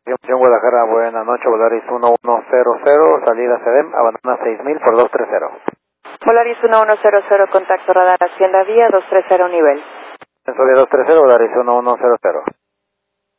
Guadalajara, buenas noches, Volaris 1100, salida CEDEM, abandona 6000 por 230. Volaris 1100, contacto radar Hacienda Vía 230 nivel. Vía 230, Volaris 1100.